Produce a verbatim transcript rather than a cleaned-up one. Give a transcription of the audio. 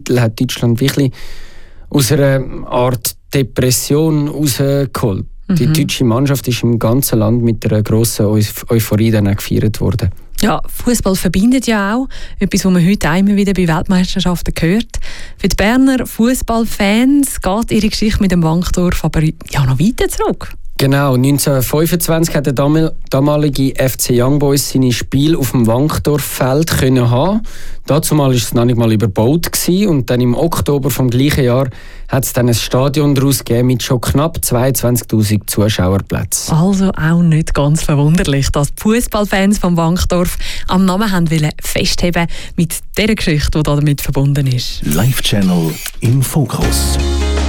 Titel hat Deutschland wirklich aus einer Art Depression rausgeholt. Mhm. Die deutsche Mannschaft ist im ganzen Land mit einer grossen Euphorie dann auch gefeiert worden. Ja, Fußball verbindet ja auch. Etwas, was man heute immer wieder bei Weltmeisterschaften hört. Für die Berner Fußballfans geht ihre Geschichte mit dem Wankdorf aber ja noch weiter zurück. Genau, neunzehnhundertfünfundzwanzig hat der damalige F C Young Boys seine Spiele auf dem Wankdorffeld können haben. Dazu war es noch nicht mal überbaut gewesen. Und dann im Oktober vom gleichen Jahr hat es dann ein Stadion daraus gegeben mit schon knapp zweiundzwanzigtausend Zuschauerplätzen. Also auch nicht ganz verwunderlich, dass die Fußballfans vom Wankdorf am Namen haben wollen festheben mit der Geschichte, die damit verbunden ist. Live Channel im Fokus.